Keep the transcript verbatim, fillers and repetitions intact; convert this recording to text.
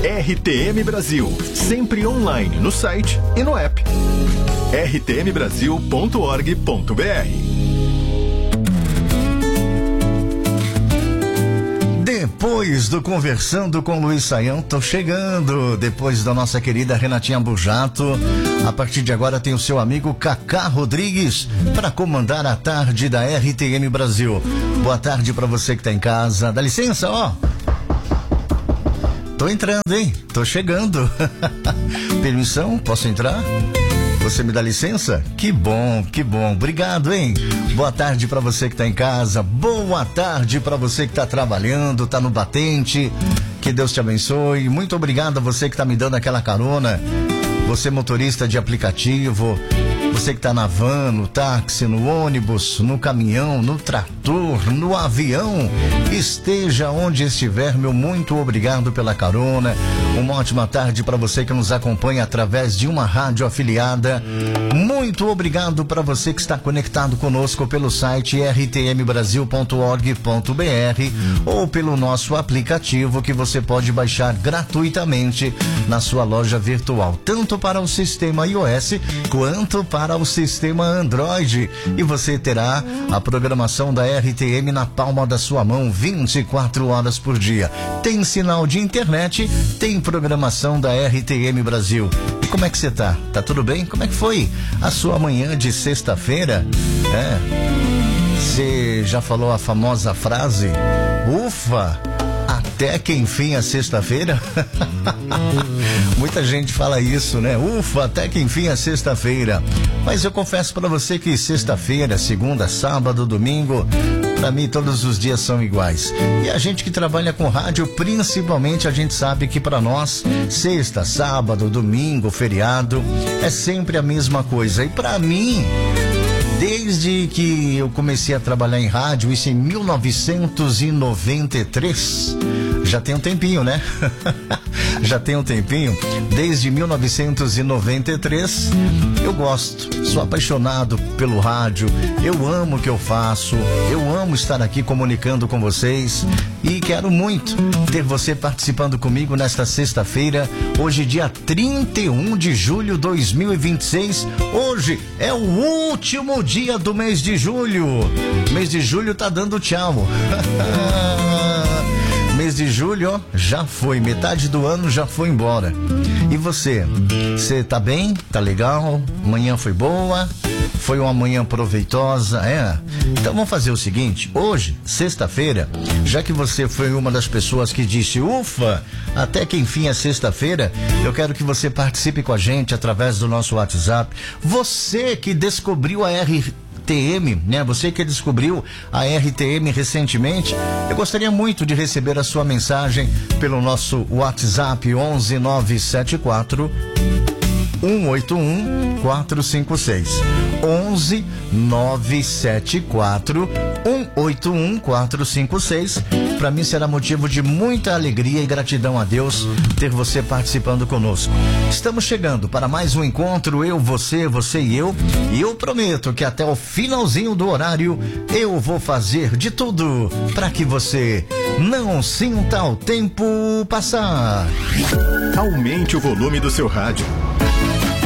R T M Brasil, sempre online no site e no app. r t m brasil ponto org ponto b r. Depois do Conversando com Luiz Saião, tô chegando. Depois da nossa querida Renatinha Bujato, a partir de agora tem o seu amigo Cacá Rodrigues para comandar a tarde da R T M Brasil. Boa tarde para você que tá em casa. Dá licença, ó. Tô entrando, hein? Tô chegando. Permissão? Posso entrar? Você me dá licença? Que bom, que bom. Obrigado, hein? Boa tarde para você que tá em casa. Boa tarde para você que tá trabalhando, tá no batente. Que Deus te abençoe. Muito obrigado a você que tá me dando aquela carona. Você motorista de aplicativo, você que tá na van, no táxi, no ônibus, no caminhão, no trator, no avião, esteja onde estiver, meu muito obrigado pela carona. Uma ótima tarde para você que nos acompanha através de uma rádio afiliada. Muito obrigado para você que está conectado conosco pelo site r t m brasil ponto org ponto b r ou pelo nosso aplicativo que você pode baixar gratuitamente na sua loja virtual, tanto para o sistema iOS quanto para o sistema Android. E você terá a programação da R T M na palma da sua mão vinte e quatro horas por dia. Tem sinal de internet, tem programação da R T M Brasil. E como é que você tá? Tá tudo bem? Como é que foi a sua manhã de sexta-feira? É. Você já falou a famosa frase? Ufa! Até que enfim a sexta-feira? Muita gente fala isso, né? Ufa, até que enfim a sexta-feira. Mas eu confesso para você que sexta-feira, segunda, sábado, domingo, para mim todos os dias são iguais. E a gente que trabalha com rádio, principalmente, a gente sabe que para nós sexta, sábado, domingo, feriado é sempre a mesma coisa. E para mim, desde que eu comecei a trabalhar em rádio, isso em mil novecentos e noventa e três, já tem um tempinho, né? Já tem um tempinho. Desde mil novecentos e noventa e três, eu gosto, sou apaixonado pelo rádio, eu amo o que eu faço, eu amo estar aqui comunicando com vocês e quero muito ter você participando comigo nesta sexta-feira, hoje dia trinta e um de julho de dois mil e vinte e seis. Hoje é o último dia do mês de julho. Mês de julho tá dando tchau. Mês de julho, ó, já foi, metade do ano já foi embora. E você? Você tá bem? Tá legal? Manhã foi boa? Foi uma manhã proveitosa? É? Então vamos fazer o seguinte, hoje, sexta-feira, já que você foi uma das pessoas que disse, ufa, até que enfim é sexta-feira, eu quero que você participe com a gente através do nosso WhatsApp. Você que descobriu a R T M, né? Você que descobriu a R T M recentemente, eu gostaria muito de receber a sua mensagem pelo nosso WhatsApp onze nove sete quatro um oito um quatro cinco seis. onze nove sete quatro um oito um quatro cinco seis. Para mim será motivo de muita alegria e gratidão a Deus ter você participando conosco. Estamos chegando para mais um encontro, eu, você, você e eu, e eu prometo que até o finalzinho do horário eu vou fazer de tudo para que você não sinta o tempo passar. Aumente o volume do seu rádio.